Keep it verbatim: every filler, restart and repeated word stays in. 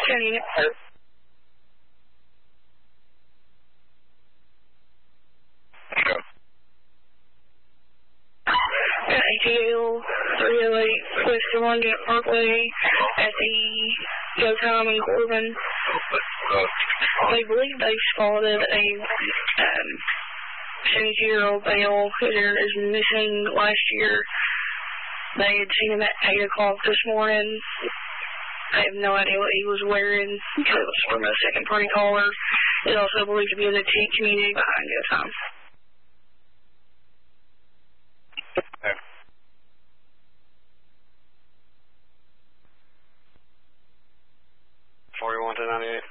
ten unit. Okay. A T L three oh eight West London Parkway at the Go Time in Corbin. They believe they spotted a um, seventy-two-year-old male who is missing last year. They had seen him at eight o'clock this morning. I have no idea what he was wearing because it was from a second-party caller. It's also believed to be in the T community behind Go Time. Okay. forty-one to ninety-eight.